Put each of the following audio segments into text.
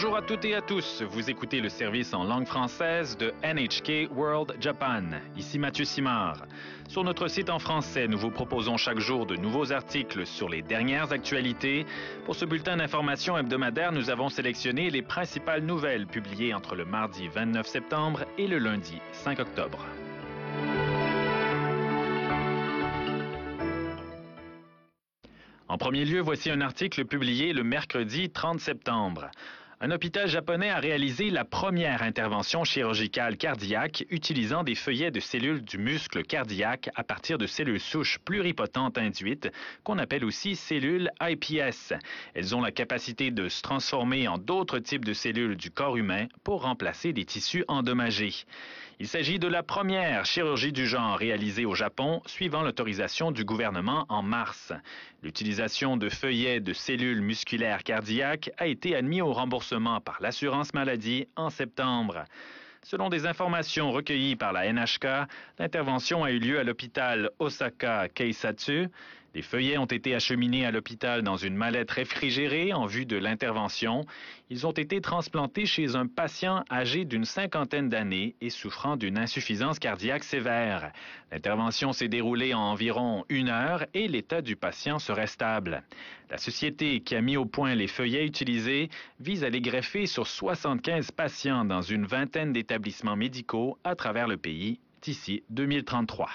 Bonjour à toutes et à tous. Vous écoutez le service en langue française de NHK World Japan. Ici Mathieu Simard. Sur notre site en français, nous vous proposons chaque jour de nouveaux articles sur les dernières actualités. Pour ce bulletin d'information hebdomadaire, nous avons sélectionné les principales nouvelles publiées entre le mardi 29 septembre et le lundi 5 octobre. En premier lieu, voici un article publié le mercredi 30 septembre. Un hôpital japonais a réalisé la première intervention chirurgicale cardiaque utilisant des feuillets de cellules du muscle cardiaque à partir de cellules souches pluripotentes induites, qu'on appelle aussi cellules iPS. Elles ont la capacité de se transformer en d'autres types de cellules du corps humain pour remplacer des tissus endommagés. Il s'agit de la première chirurgie du genre réalisée au Japon, suivant l'autorisation du gouvernement en mars. L'utilisation de feuillets de cellules musculaires cardiaques a été admise au remboursement par l'assurance maladie en septembre. Selon des informations recueillies par la NHK, l'intervention a eu lieu à l'hôpital Osaka Keisatsu. Les feuillets ont été acheminés à l'hôpital dans une mallette réfrigérée en vue de l'intervention. Ils ont été transplantés chez un patient âgé d'une 50aine d'années et souffrant d'une insuffisance cardiaque sévère. L'intervention s'est déroulée en environ 1 heure et l'état du patient serait stable. La société qui a mis au point les feuillets utilisés vise à les greffer sur 75 patients dans une vingtaine d'établissements médicaux à travers le pays d'ici 2033.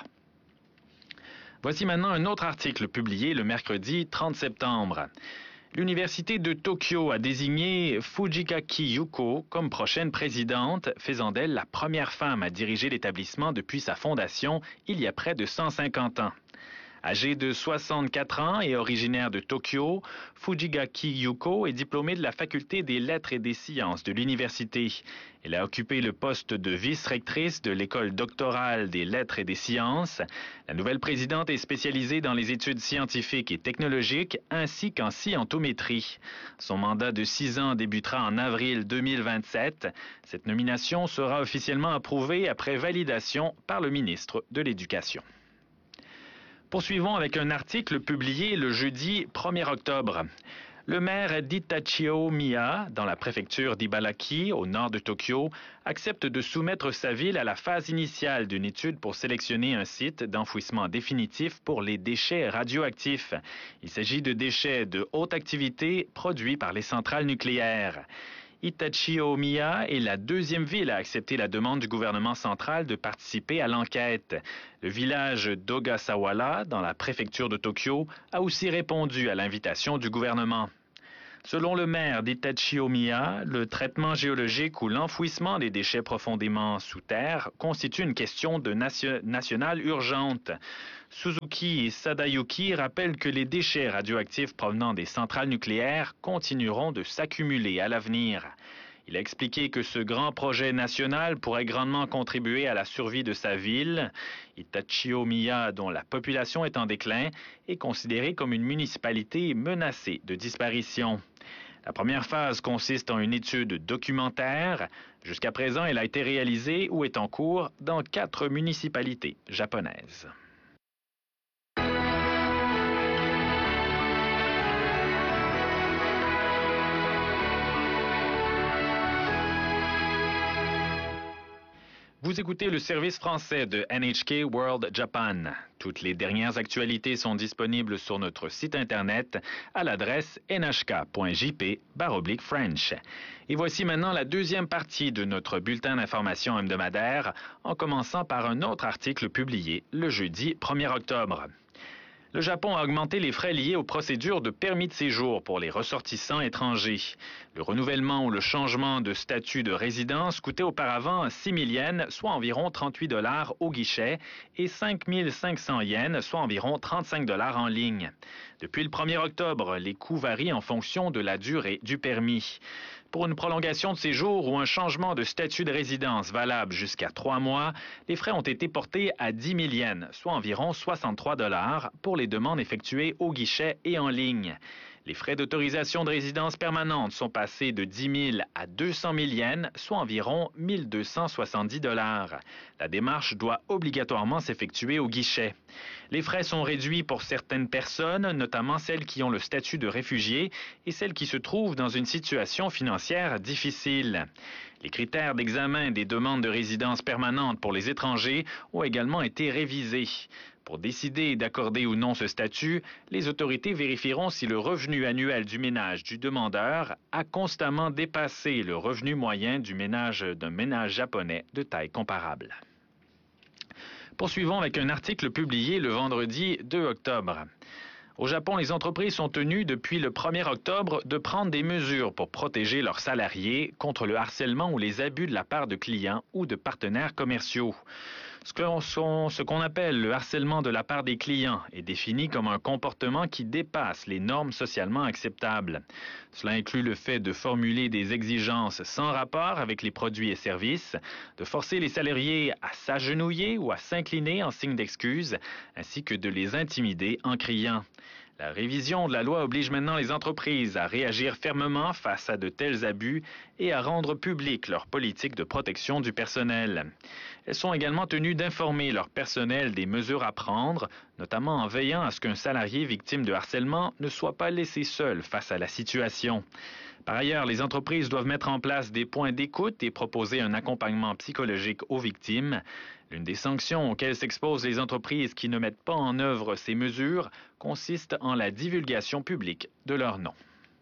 Voici maintenant un autre article publié le mercredi 30 septembre. L'Université de Tokyo a désigné Fujikaki Yuko comme prochaine présidente, faisant d'elle la première femme à diriger l'établissement depuis sa fondation il y a près de 150 ans. Âgée de 64 ans et originaire de Tokyo, Fujikaki Yuko est diplômée de la Faculté des Lettres et des Sciences de l'université. Elle a occupé le poste de vice-rectrice de l'École doctorale des Lettres et des Sciences. La nouvelle présidente est spécialisée dans les études scientifiques et technologiques ainsi qu'en scientométrie. Son mandat de 6 ans débutera en avril 2027. Cette nomination sera officiellement approuvée après validation par le ministre de l'Éducation. Poursuivons avec un article publié le jeudi 1er octobre. Le maire d'Itachio Miya, dans la préfecture d'Ibaraki, au nord de Tokyo, accepte de soumettre sa ville à la phase initiale d'une étude pour sélectionner un site d'enfouissement définitif pour les déchets radioactifs. Il s'agit de déchets de haute activité produits par les centrales nucléaires. Itachio Miya est la deuxième ville à accepter la demande du gouvernement central de participer à l'enquête. Le village d'Ogasawara, dans la préfecture de Tokyo, a aussi répondu à l'invitation du gouvernement. Selon le maire d'Itachio Miya, le traitement géologique ou l'enfouissement des déchets profondément sous terre constitue une question nationale urgente. Suzuki Sadayuki rappellent que les déchets radioactifs provenant des centrales nucléaires continueront de s'accumuler à l'avenir. Il a expliqué que ce grand projet national pourrait grandement contribuer à la survie de sa ville. Itachio Miya, dont la population est en déclin, est considérée comme une municipalité menacée de disparition. La première phase consiste en une étude documentaire. Jusqu'à présent, elle a été réalisée ou est en cours dans 4 municipalités japonaises. Vous écoutez le service français de NHK World Japan. Toutes les dernières actualités sont disponibles sur notre site internet à l'adresse nhk.jp/French. Et voici maintenant la deuxième partie de notre bulletin d'information hebdomadaire, en commençant par un autre article publié le jeudi 1er octobre. Le Japon a augmenté les frais liés aux procédures de permis de séjour pour les ressortissants étrangers. Le renouvellement ou le changement de statut de résidence coûtait auparavant 6 000 yens, soit environ 38 $ au guichet, et 5 500 yens, soit environ 35 $ en ligne. Depuis le 1er octobre, les coûts varient en fonction de la durée du permis. Pour une prolongation de séjour ou un changement de statut de résidence valable jusqu'à 3 mois, les frais ont été portés à 10 000 yens, soit environ 63 $ pour les les demandes effectuées au guichet et en ligne. Les frais d'autorisation de résidence permanente sont passés de 10 000 à 200 000 yens, soit environ 1 270 $. La démarche doit obligatoirement s'effectuer au guichet. Les frais sont réduits pour certaines personnes, notamment celles qui ont le statut de réfugié et celles qui se trouvent dans une situation financière difficile. Les critères d'examen des demandes de résidence permanente pour les étrangers ont également été révisés. Pour décider d'accorder ou non ce statut, les autorités vérifieront si le revenu annuel du ménage du demandeur a constamment dépassé le revenu moyen d'un ménage japonais de taille comparable. Poursuivons avec un article publié le vendredi 2 octobre. Au Japon, les entreprises sont tenues depuis le 1er octobre de prendre des mesures pour protéger leurs salariés contre le harcèlement ou les abus de la part de clients ou de partenaires commerciaux. Ce qu'on appelle le harcèlement de la part des clients est défini comme un comportement qui dépasse les normes socialement acceptables. Cela inclut le fait de formuler des exigences sans rapport avec les produits et services, de forcer les salariés à s'agenouiller ou à s'incliner en signe d'excuse, ainsi que de les intimider en criant. La révision de la loi oblige maintenant les entreprises à réagir fermement face à de tels abus et à rendre publique leur politique de protection du personnel. Elles sont également tenues d'informer leur personnel des mesures à prendre, notamment en veillant à ce qu'un salarié victime de harcèlement ne soit pas laissé seul face à la situation. Par ailleurs, les entreprises doivent mettre en place des points d'écoute et proposer un accompagnement psychologique aux victimes. L'une des sanctions auxquelles s'exposent les entreprises qui ne mettent pas en œuvre ces mesures consiste en la divulgation publique de leur nom.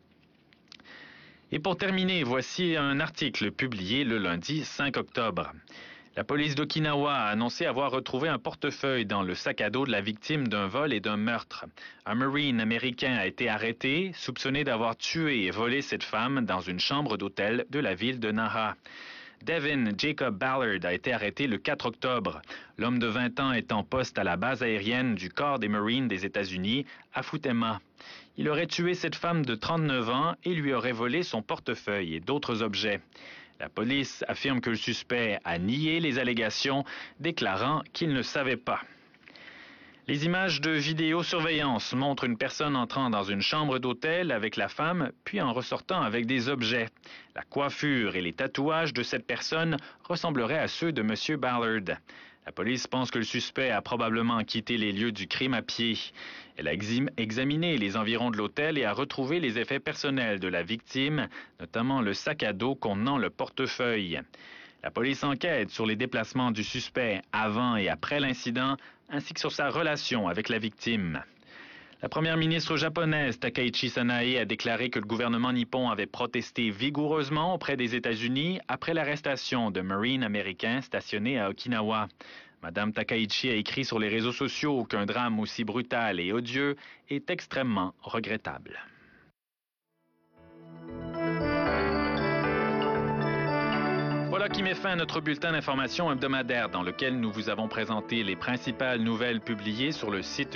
Et pour terminer, voici un article publié le lundi 5 octobre. La police d'Okinawa a annoncé avoir retrouvé un portefeuille dans le sac à dos de la victime d'un vol et d'un meurtre. Un Marine américain a été arrêté, soupçonné d'avoir tué et volé cette femme dans une chambre d'hôtel de la ville de Naha. Devin Jacob Ballard a été arrêté le 4 octobre. L'homme de 20 ans est en poste à la base aérienne du corps des Marines des États-Unis, à Futema. Il aurait tué cette femme de 39 ans et lui aurait volé son portefeuille et d'autres objets. La police affirme que le suspect a nié les allégations, déclarant qu'il ne savait pas. Les images de vidéosurveillance montrent une personne entrant dans une chambre d'hôtel avec la femme, puis en ressortant avec des objets. La coiffure et les tatouages de cette personne ressembleraient à ceux de M. Ballard. La police pense que le suspect a probablement quitté les lieux du crime à pied. Elle a examiné les environs de l'hôtel et a retrouvé les effets personnels de la victime, notamment le sac à dos contenant le portefeuille. La police enquête sur les déplacements du suspect avant et après l'incident, ainsi que sur sa relation avec la victime. La première ministre japonaise Takaichi Sanae a déclaré que le gouvernement nippon avait protesté vigoureusement auprès des États-Unis après l'arrestation de Marines américains stationnés à Okinawa. Madame Takaichi a écrit sur les réseaux sociaux qu'un drame aussi brutal et odieux est extrêmement regrettable. Voilà qui met fin à notre bulletin d'information hebdomadaire dans lequel nous vous avons présenté les principales nouvelles publiées sur le site